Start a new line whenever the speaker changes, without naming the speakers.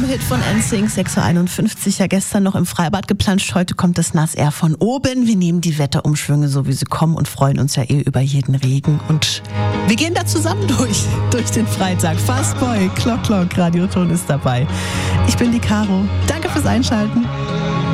Sommerhit von NSYNC, 6:51 Uhr. Ja, gestern noch im Freibad geplanscht, heute kommt das Nass eher von oben. Wir nehmen die Wetterumschwünge so, wie sie kommen und freuen uns ja über jeden Regen. Und wir gehen da zusammen durch den Freitag. Fastboy, Clock, Radioton ist dabei. Ich bin die Caro. Danke fürs Einschalten.